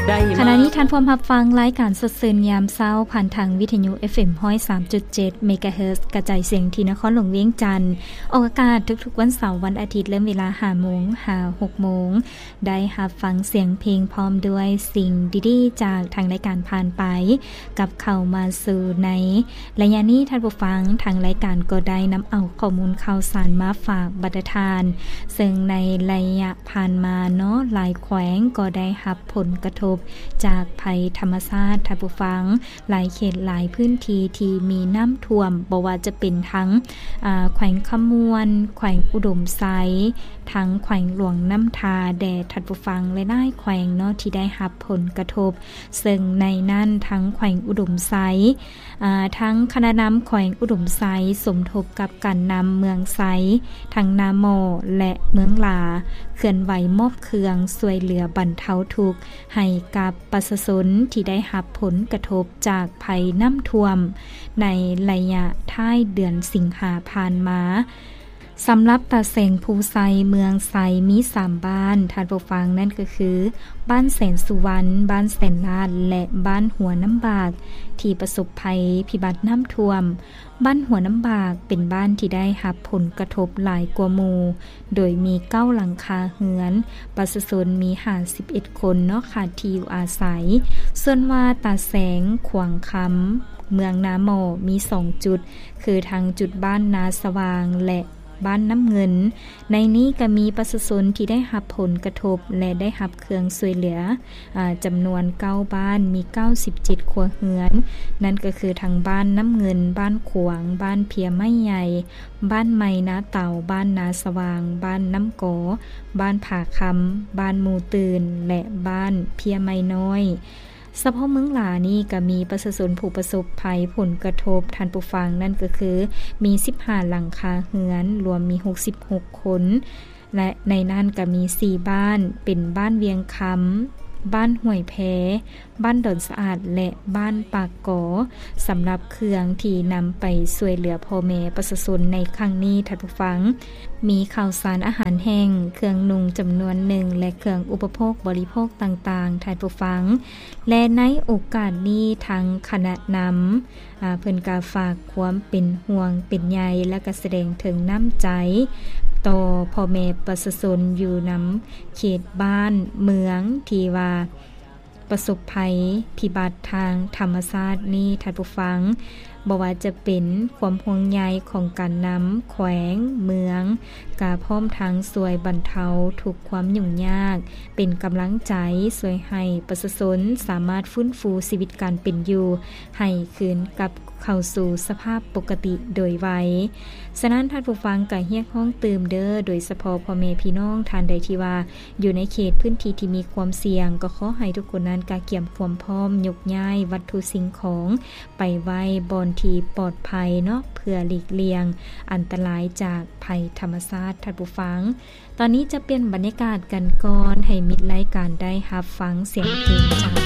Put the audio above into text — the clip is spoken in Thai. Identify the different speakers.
Speaker 1: ขณะนี้ท่านผู้รับฟังรายการสดชื่นยามเช้าผ่านทางวิทยุ FM 103.7 เมกะเฮิรตซ์กระจายเสียงที่นครหลวงเวียงจันทน์ออกอากาศทุกๆวันเสาร์วันอาทิตย์เริ่มเวลา 5:00 น. หา 6:00 น. ได้รับฟังเสียงเพลงพร้อมด้วยสิ่งดีๆจากทางรายการผ่านไปกับเข้ามาสู่ในระยะนี้ท่านผู้ฟังทางรายการก็ได้นำเอาข้อมูลข่าวสารมาฝากบรรดาทานซึ่งในระยะผ่านมาเนาะหลายแขวงก็ได้รับผลกระทบจากภัยธรรมชาติท่านผู้ฟังหลายเขตหลายพื้นที่ที่มีน้ำท่วมบ่ว่าจะเป็นทั้งแขวงขมวนแขวงอุดมไซทั้งแขวงหลวงน้ำทาแด่ท่านผู้ฟังและหลายแขวงเนาะที่ได้รับผลกระทบซึ่งในนั้นทั้งแขวงอุดมไซทั้งคณะนำแขวงอุดมไซสมทบกับการนำเมืองไซทั้งนาโมและเมืองลาเคลื่อนไหวมอบเครื่องช่วยเหลือบรรเทาทุกข์ให้กับประชาชนที่ได้รับผลกระทบจากภัยน้ำท่วมในระยะท้ายเดือนสิงหาผ่านมาสำหรับตาเสงภูไซเมืองไซมี3บ้านท่านผู้ฟังนั่นก็คือบ้านแสนสุวรรณบ้านแสนลาดและบ้านหัวน้ำบากที่ประสบภัยพิบัติน้ำท่วมบ้านหัวน้ำบากเป็นบ้านที่ได้รับผลกระทบหลายกว่าหมู่โดยมี9หลังคาเรือนประชาชนมี51คนเนาะค่ะที่อยู่อาศัยส่วนว่าตาแสงขวางคำเมืองนาโมมี2จุดคือทางจุดบ้านนาสว่างและบ้านน้ำเงินในนี้ก็มีประชาชนที่ได้รับผลกระทบและได้รับเครื่องช่วยเหลือจำนวน9บ้านมี97ครัวเรือนนั่นก็คือทางบ้านน้ำเงินบ้านขวางบ้านเพียไม้ใหญ่บ้านไม้นาเต่าบ้านนาสว่างบ้านน้ำโกบ้านผาคำบ้านมูตื่นและบ้านเพียไม้น้อยเฉพาะเมืองหลานี่ก็มีประชาชนผู้ประสบภัยผลกระทบท่านผู้ฟังนั่นก็คือมี15หลังคาเรือนรวมมี66คนและในนั้นก็มี4บ้านเป็นบ้านเวียงคำบ้านห้วยแพบ้านดอนสะอาดและบ้านปากกอสำหรับเครื่องที่นำไปช่วยเหลือพ่อแม่ประชาชนในครั้งนี้ท่านผู้ฟังมีข้าวสารอาหารแห้งเครื่องนุ่งจำนวนหนึ่งและเครื่องอุปโภคบริโภคต่างๆท่านผู้ฟังและในโอกาสนี้ทางคณะนำเพิ่นก็ฝากความเป็นห่วงเป็นใยและก็แสดงถึงน้ำใจต่อพ่อแม่ประชาชนอยู่นำเขตบ้านเมืองที่ว่าประสบภัยพิบัติทางธรรมชาตินี้ท่านผู้ฟังบ่ว่าจะเป็นความห่วงใยของการนำแขวงเมืองกาพร้อมทางช่วยบรรเทาทุกความยุ่งยากเป็นกำลังใจช่วยให้ประชาชนสามารถฟื้นฟูชีวิตการเป็นอยู่ให้คืนกับเข้าสู่สภาพปกติโดยไวฉะนั้นท่านผู้ฟังก็เรียกร้องเติมเด้อโดยเฉพาะพ่อแม่พี่น้องท่านใดที่ว่าอยู่ในเขตพื้นที่ที่มีความเสี่ยงก็ขอให้ทุกคนนั้นกะเกียมความพร้อมยกย้ายวัตถุสิ่งของไปไว้บนที่ปลอดภัยเนาะเพื่อหลีกเลี่ยงอันตรายจากภัยธรรมชาติท่านผู้ฟังตอนนี้จะเปลี่ยนบรรยากาศกันก่อนให้มิตรรายการได้รับฟังเสียงเพลง